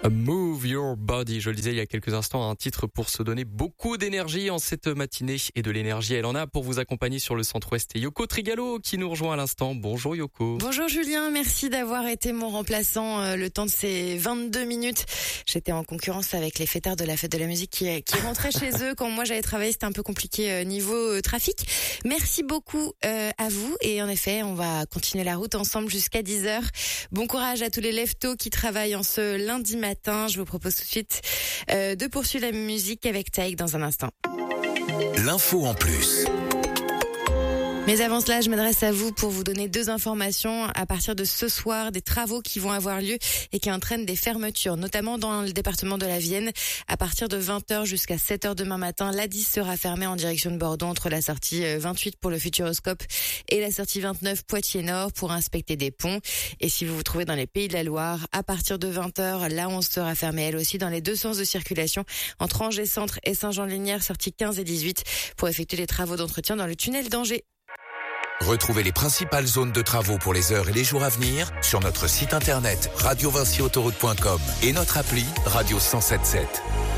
Move Your Body, je le disais il y a quelques instants, un titre pour se donner beaucoup d'énergie en cette matinée. Et de l'énergie, elle en a pour vous accompagner sur le centre-ouest. Et Yoko Trigalo qui nous rejoint à l'instant. Bonjour Yoko. Bonjour Julien, merci d'avoir été mon remplaçant le temps de ces 22 minutes. J'étais en concurrence avec les fêtards de la fête de la musique qui rentraient chez eux. Quand moi j'allais travailler, c'était un peu compliqué niveau trafic. Merci beaucoup à vous. Et en effet, on va continuer la route ensemble jusqu'à 10h. Bon courage à tous les leftos qui travaillent en ce lundi matin. Je vous propose tout de suite de poursuivre la musique avec Taïk dans un instant. L'info en plus. Mais avant cela, je m'adresse à vous pour vous donner 2 informations à partir de ce soir, des travaux qui vont avoir lieu et qui entraînent des fermetures, notamment dans le département de la Vienne. À partir de 20h jusqu'à 7h demain matin, l'A10 sera fermée en direction de Bordeaux entre la sortie 28 pour le Futuroscope et la sortie 29 Poitiers-Nord pour inspecter des ponts. Et si vous vous trouvez dans les Pays de la Loire, à partir de 20h, l'A11 sera fermée elle aussi dans les 2 sens de circulation entre Angers Centre et Saint-Jean-de-Lignières, sortie 15 et 18 pour effectuer les travaux d'entretien dans le tunnel d'Angers. Retrouvez les principales zones de travaux pour les heures et les jours à venir sur notre site internet radiovincyautoroute.com et notre appli Radio 107.7.